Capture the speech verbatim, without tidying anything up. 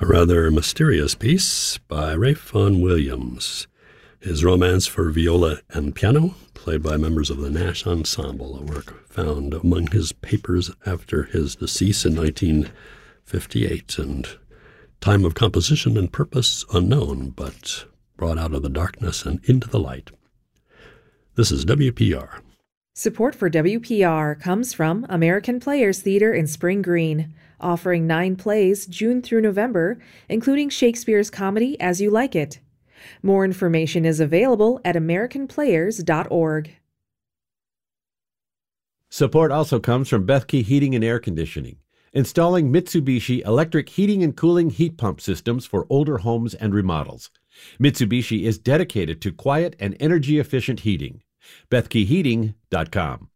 a rather mysterious piece by Ralph Vaughan Williams. His Romance for Viola and Piano, played by members of the Nash Ensemble, a work found among his papers after his decease in nineteen fifty-eight, and time of composition and purpose unknown, but brought out of the darkness and into the light. This is W P R. Support for W P R comes from American Players Theater in Spring Green, offering nine plays June through November, including Shakespeare's comedy As You Like It. More information is available at american players dot org. Support also comes from Bethke Heating and Air Conditioning, installing Mitsubishi electric heating and cooling heat pump systems for older homes and remodels. Mitsubishi is dedicated to quiet and energy-efficient heating. Bethke Heating dot com.